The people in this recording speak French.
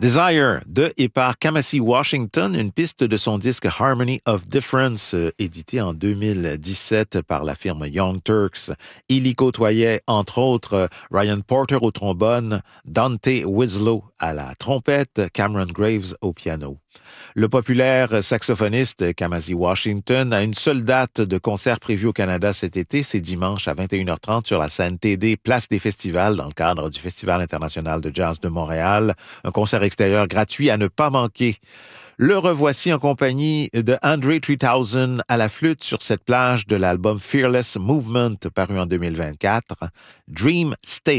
Desire de et par Kamasi Washington, une piste de son disque Harmony of Difference, édité en 2017 par la firme Young Turks. Il y côtoyait, entre autres, Ryan Porter au trombone, Dante Winslow à la trompette, Cameron Graves au piano. Le populaire saxophoniste Kamasi Washington a une seule date de concert prévue au Canada cet été, c'est dimanche à 21h30 sur la scène TD Place des Festivals dans le cadre du Festival international de jazz de Montréal. Un concert extérieur gratuit à ne pas manquer. Le revoici en compagnie de Andre 3000 à la flûte sur cette plage de l'album Fearless Movement paru en 2024. Dream State.